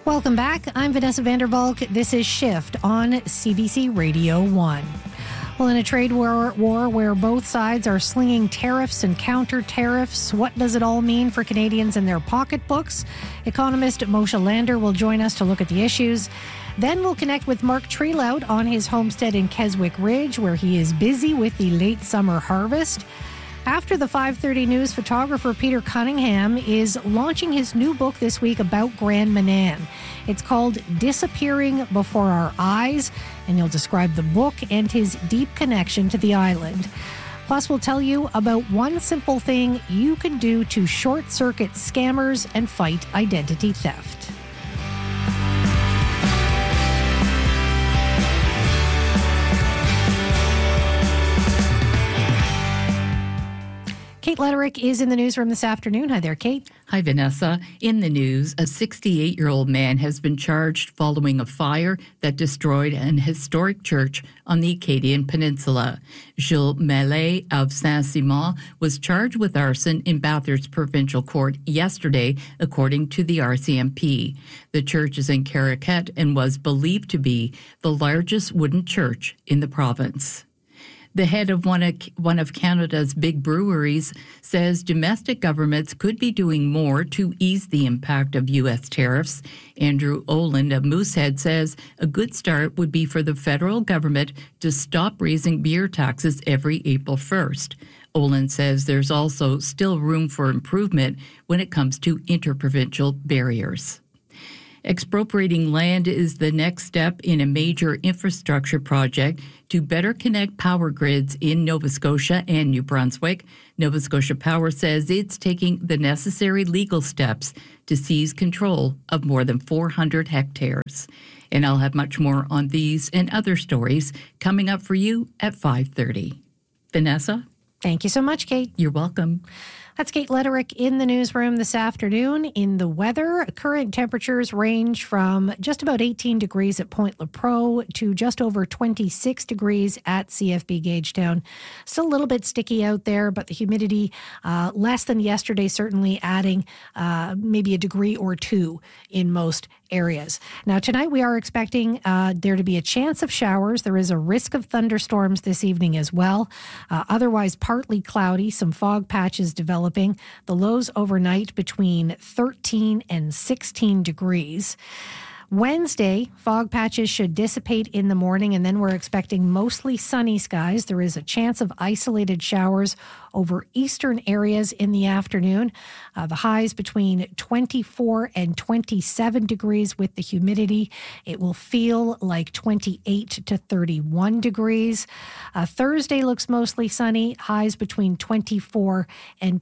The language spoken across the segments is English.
Welcome back. I'm Vanessa Vandervalk. This is Shift on CBC Radio 1. Well, in a trade war where both sides are slinging tariffs and counter-tariffs, what does it all mean for Canadians and their pocketbooks? Economist Moshe Lander will join us to look at the issues. Then we'll connect with Mark Trelout on his homestead in Keswick Ridge, where he is busy with the late summer harvest. After the 5:30 news, photographer Peter Cunningham is launching his new book this week about Grand Manan. It's called Disappearing Before Our Eyes, and he'll describe the book and his deep connection to the island. Plus, we'll tell you about one simple thing you can do to short-circuit scammers and fight identity theft. Kate Letterick is in the newsroom this afternoon. Hi there, Kate. Hi, Vanessa. In the news, a 68-year-old man has been charged following a fire that destroyed an historic church on the Acadian Peninsula. Gilles Mallet of Saint-Simon was charged with arson in Bathurst Provincial Court yesterday, according to the RCMP. The church is in Caraquet and was believed to be the largest wooden church in the province. The head of one of Canada's big breweries says domestic governments could be doing more to ease the impact of U.S. tariffs. Andrew Oland of Moosehead says a good start would be for the federal government to stop raising beer taxes every April 1st. Oland says there's also still room for improvement when it comes to interprovincial barriers. Expropriating land is the next step in a major infrastructure project to better connect power grids in Nova Scotia and New Brunswick. Nova Scotia Power says it's taking the necessary legal steps to seize control of more than 400 hectares. And I'll have much more on these and other stories coming up for you at 5:30. Vanessa? Thank you so much, Kate. You're welcome. That's Kate Letterick in the newsroom this afternoon. In the weather, current temperatures range from just about 18 degrees at Point Lepreau to just over 26 degrees at CFB Gagetown. Still a little bit sticky out there, but the humidity less than yesterday, certainly adding maybe a degree or two in most areas. Now, tonight we are expecting there to be a chance of showers. There is a risk of thunderstorms this evening as well. Otherwise, partly cloudy, some fog patches developing. The lows overnight between 13 and 16 degrees. Wednesday, fog patches should dissipate in the morning, and then we're expecting mostly sunny skies. There is a chance of isolated showers over eastern areas in the afternoon. The highs between 24 and 27 degrees with the humidity. It will feel like 28 to 31 degrees. Thursday looks mostly sunny, highs between 24 and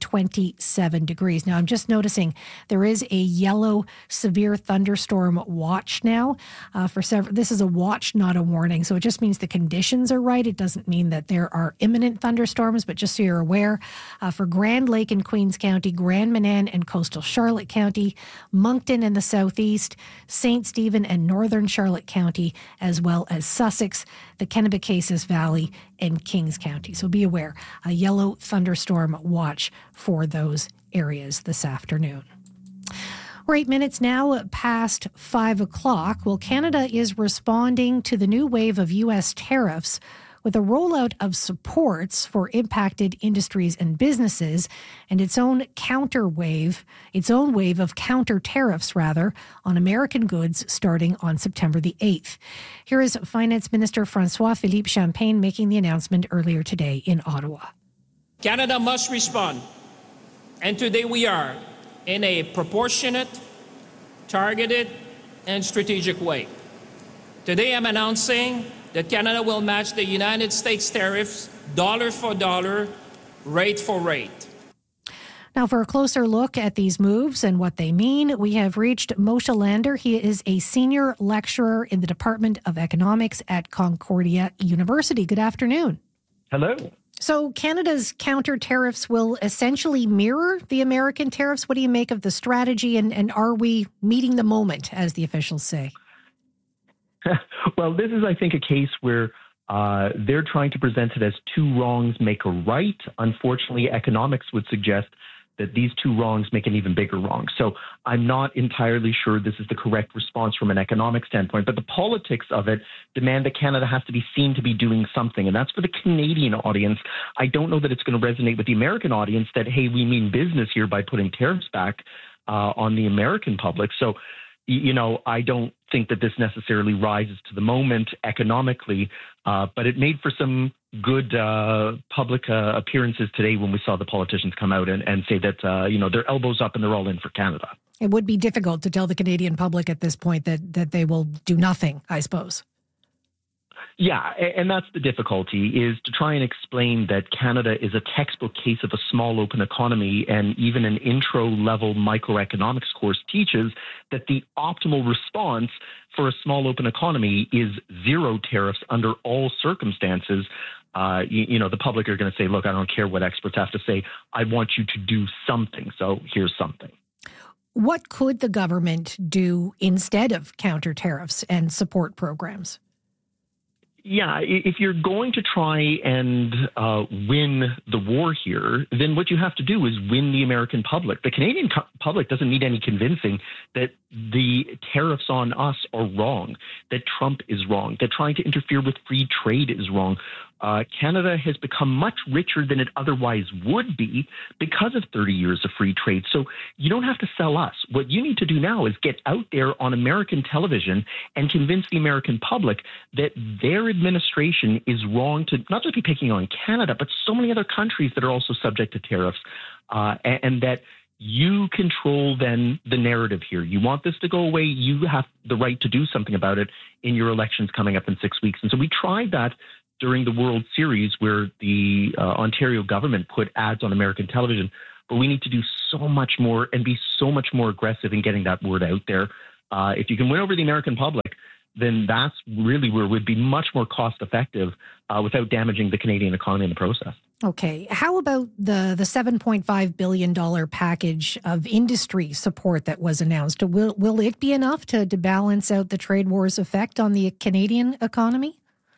27 degrees. Now, I'm just noticing there is a yellow severe thunderstorm watch now for several. This is a watch, not a warning. So it just means the conditions are right. It doesn't mean that there are imminent thunderstorms, but just so you're aware, for Grand Lake in Queens County, Grand Manan and coastal Charlotte County, Moncton in the southeast, St. Stephen and northern Charlotte County, as well as Sussex, the Kennebecasis Valley, and Kings County. So be aware, a yellow thunderstorm watch for those areas this afternoon. We're 8 minutes now past 5 o'clock. Well, Canada is responding to the new wave of U.S. tariffs with a rollout of supports for impacted industries and businesses and its own wave of counter tariffs, on American goods starting on September the 8th. Here is Finance Minister François-Philippe Champagne making the announcement earlier today in Ottawa. Canada must respond, and today we are, in a proportionate, targeted, and strategic way. Today I'm announcing that Canada will match the United States tariffs dollar for dollar, rate for rate. Now, for a closer look at these moves and what they mean, we have reached Moshe Lander. He is a senior lecturer in the Department of Economics at Concordia University. Good afternoon. Hello. So Canada's counter tariffs will essentially mirror the American tariffs. What do you make of the strategy, and are we meeting the moment, as the officials say? Well, this is, I think, a case where they're trying to present it as two wrongs make a right. Unfortunately, economics would suggest that these two wrongs make an even bigger wrong. So I'm not entirely sure this is the correct response from an economic standpoint, but the politics of it demand that Canada has to be seen to be doing something. And that's for the Canadian audience. I don't know that it's going to resonate with the American audience that, hey, we mean business here by putting tariffs back on the American public. So, I don't think that this necessarily rises to the moment economically, but it made for some good public appearances today when we saw the politicians come out and say that, they're elbows up and they're all in for Canada. It would be difficult to tell the Canadian public at this point that they will do nothing, I suppose. Yeah, and that's the difficulty, is to try and explain that Canada is a textbook case of a small open economy, and even an intro-level microeconomics course teaches that the optimal response for a small open economy is zero tariffs under all circumstances. The public are going to say, look, I don't care what experts have to say. I want you to do something, so here's something. What could the government do instead of counter tariffs and support programs? Yeah, if you're going to try and win the war here, then what you have to do is win the American public. The Canadian public doesn't need any convincing that the tariffs on us are wrong, that Trump is wrong, that trying to interfere with free trade is wrong. Canada has become much richer than it otherwise would be because of 30 years of free trade. So you don't have to sell us. What you need to do now is get out there on American television and convince the American public that their administration is wrong to not just be picking on Canada, but so many other countries that are also subject to tariffs, and that you control then the narrative here. You want this to go away. You have the right to do something about it in your elections coming up in 6 weeks. And so we tried that during the World Series, where the Ontario government put ads on American television. But we need to do so much more and be so much more aggressive in getting that word out there. If you can win over the American public, then that's really where it would be much more cost effective without damaging the Canadian economy in the process. Okay. How about the $7.5 billion package of industry support that was announced? Will it be enough to balance out the trade war's effect on the Canadian economy?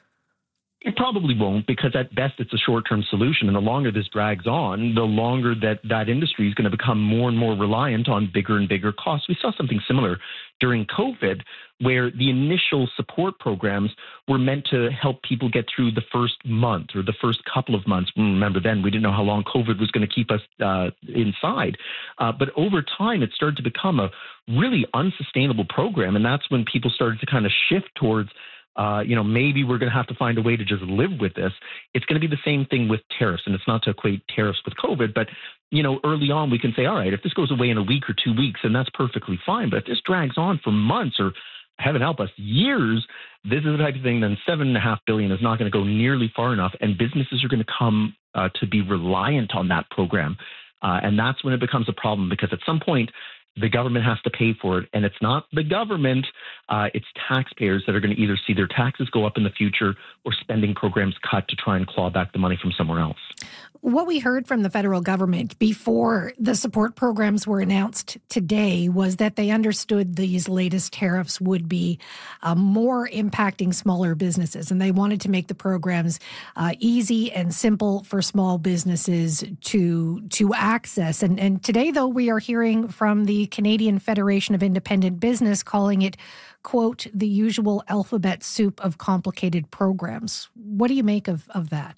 It probably won't, because at best it's a short-term solution. And the longer this drags on, the longer that industry is going to become more and more reliant on bigger and bigger costs. We saw something similar during COVID, where the initial support programs were meant to help people get through the first month or the first couple of months. Remember, then we didn't know how long COVID was going to keep us inside. But over time, it started to become a really unsustainable program. And that's when people started to kind of shift towards maybe we're going to have to find a way to just live with this. It's going to be the same thing with tariffs. And it's not to equate tariffs with COVID, but, early on we can say, all right, if this goes away in a week or 2 weeks, then that's perfectly fine. But if this drags on for months or, heaven help us, years, this is the type of thing, then $7.5 billion is not going to go nearly far enough. And businesses are going to come to be reliant on that program. And that's when it becomes a problem, because at some point, the government has to pay for it. And it's not the government, it's taxpayers that are going to either see their taxes go up in the future or spending programs cut to try and claw back the money from somewhere else. What we heard from the federal government before the support programs were announced today was that they understood these latest tariffs would be more impacting smaller businesses, and they wanted to make the programs easy and simple for small businesses to access. And today, though, we are hearing from the Canadian Federation of Independent Business calling it, quote, the usual alphabet soup of complicated programs. What do you make of that?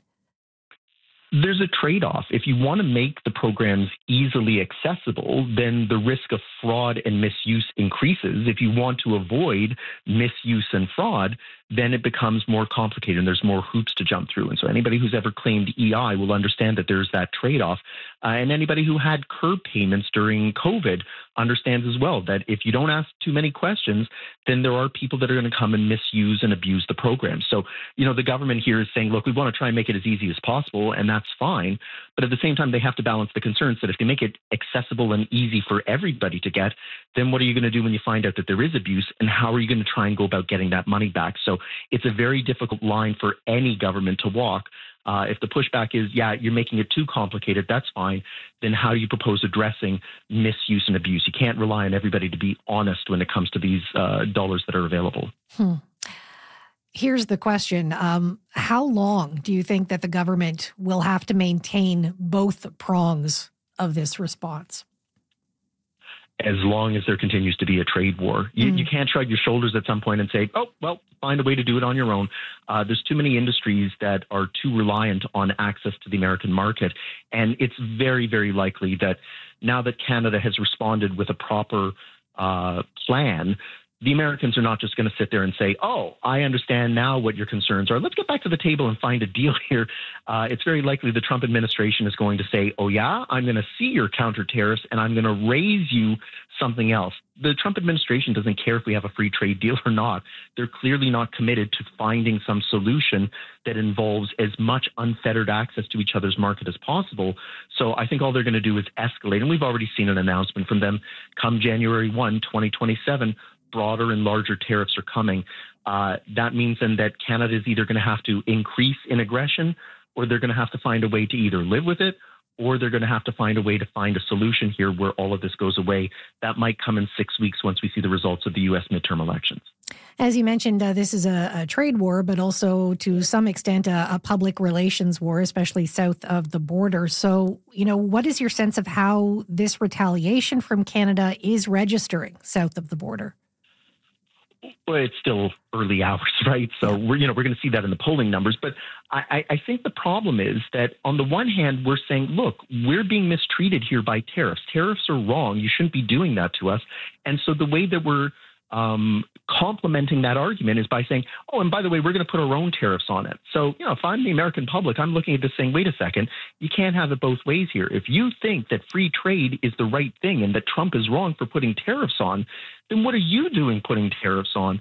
There's a trade-off. If you want to make the programs easily accessible, then the risk of fraud and misuse increases. If you want to avoid misuse and fraud, then it becomes more complicated and there's more hoops to jump through. And so anybody who's ever claimed EI will understand that there's that trade-off. And anybody who had curb payments during COVID understands as well that if you don't ask too many questions, then there are people that are going to come and misuse and abuse the program. So, the government here is saying, look, we want to try and make it as easy as possible, and that's fine. But at the same time, they have to balance the concerns that if they make it accessible and easy for everybody to get, then what are you going to do when you find out that there is abuse, and how are you going to try and go about getting that money back? So it's a very difficult line for any government to walk. If the pushback is, you're making it too complicated, that's fine. Then how do you propose addressing misuse and abuse? You can't rely on everybody to be honest when it comes to these dollars that are available. Here's the question. How long do you think that the government will have to maintain both prongs of this response? As long as there continues to be a trade war. You can't shrug your shoulders at some point and say, oh, well, find a way to do it on your own. There's too many industries that are too reliant on access to the American market. And it's very, very likely that now that Canada has responded with a proper plan, the Americans are not just going to sit there and say, oh, I understand now what your concerns are. Let's get back to the table and find a deal here. It's very likely the Trump administration is going to say, oh, yeah, I'm going to see your counter tariffs and I'm going to raise you something else. The Trump administration doesn't care if we have a free trade deal or not. They're clearly not committed to finding some solution that involves as much unfettered access to each other's market as possible. So I think all they're going to do is escalate. And we've already seen an announcement from them come January 1, 2027. Broader and larger tariffs are coming. That means then that Canada is either going to have to increase in aggression, or they're going to have to find a way to either live with it, or they're going to have to find a way to find a solution here where all of this goes away. That might come in 6 weeks once we see the results of the U.S. midterm elections. As you mentioned, this is a trade war, but also to some extent a public relations war, especially south of the border. So, what is your sense of how this retaliation from Canada is registering south of the border? Well, it's still early hours, right? So we're going to see that in the polling numbers. But I think the problem is that on the one hand, we're saying, look, we're being mistreated here by tariffs. Tariffs are wrong. You shouldn't be doing that to us. And so the way that we're complementing that argument is by saying, oh, and by the way, we're going to put our own tariffs on it. So, if I'm the American public, I'm looking at this saying, wait a second, you can't have it both ways here. If you think that free trade is the right thing and that Trump is wrong for putting tariffs on, then what are you doing putting tariffs on?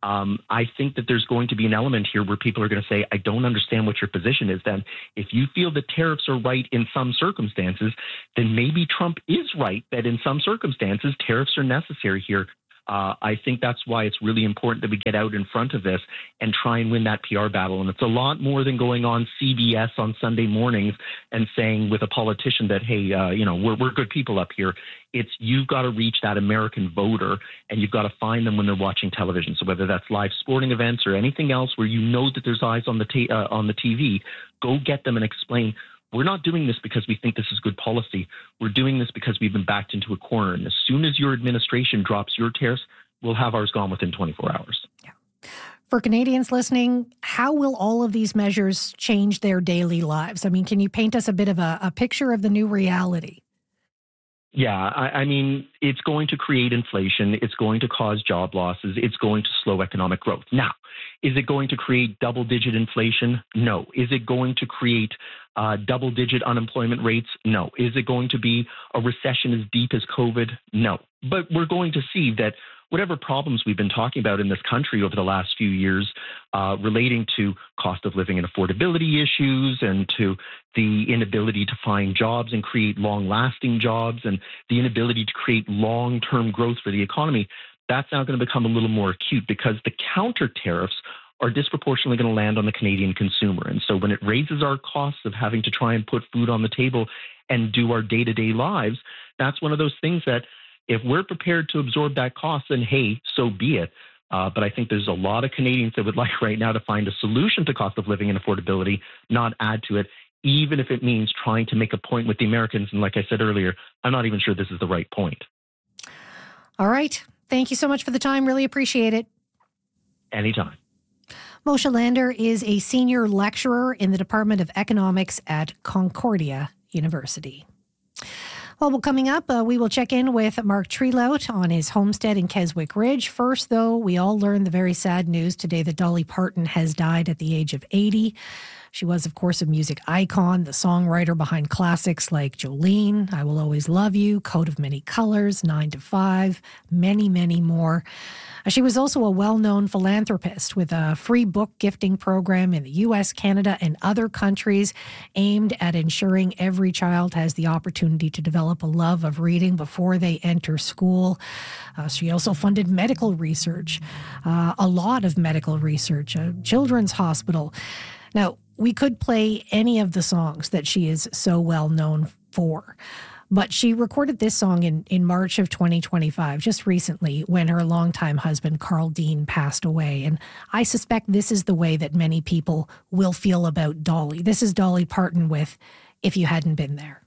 I think that there's going to be an element here where people are going to say, I don't understand what your position is then. If you feel that tariffs are right in some circumstances, then maybe Trump is right that in some circumstances tariffs are necessary here. I think that's why it's really important that we get out in front of this and try and win that PR battle. And it's a lot more than going on CBS on Sunday mornings and saying with a politician that, hey, we're good people up here. It's you've got to reach that American voter and you've got to find them when they're watching television. So whether that's live sporting events or anything else where you know that there's eyes on the TV, go get them and explain. We're not doing this because we think this is good policy. We're doing this because we've been backed into a corner. And as soon as your administration drops your tariffs, we'll have ours gone within 24 hours. Yeah. For Canadians listening, how will all of these measures change their daily lives? I mean, can you paint us a bit of a picture of the new reality? Yeah, I mean, it's going to create inflation. It's going to cause job losses. It's going to slow economic growth. Now, is it going to create double-digit inflation? No. Is it going to create double-digit unemployment rates? No. Is it going to be a recession as deep as COVID? No. But we're going to see that whatever problems we've been talking about in this country over the last few years relating to cost of living and affordability issues and to the inability to find jobs and create long-lasting jobs and the inability to create long-term growth for the economy, that's now going to become a little more acute because the counter tariffs are disproportionately going to land on the Canadian consumer. And so when it raises our costs of having to try and put food on the table and do our day-to-day lives, that's one of those things that if we're prepared to absorb that cost, then hey, so be it. But I think there's a lot of Canadians that would like right now to find a solution to cost of living and affordability, not add to it, even if it means trying to make a point with the Americans. And like I said earlier, I'm not even sure this is the right point. All right. Thank you so much for the time. Really appreciate it. Anytime. Moshe Lander is a senior lecturer in the Department of Economics at Concordia University. Well, coming up, we will check in with Mark Trelout on his homestead in Keswick Ridge. First, though, we all learned the very sad news today that Dolly Parton has died at the age of 80. She was, of course, a music icon, the songwriter behind classics like Jolene, I Will Always Love You, Coat of Many Colors, 9 to 5, many, many more. She was also a well-known philanthropist with a free book gifting program in the U.S., Canada, and other countries aimed at ensuring every child has the opportunity to develop a love of reading before they enter school. She also funded medical research, a lot of medical research, a children's hospital. Now, we could play any of the songs that she is so well known for. But she recorded this song in March of 2025, just recently, when her longtime husband, Carl Dean, passed away. And I suspect this is the way that many people will feel about Dolly. This is Dolly Parton with If You Hadn't Been There.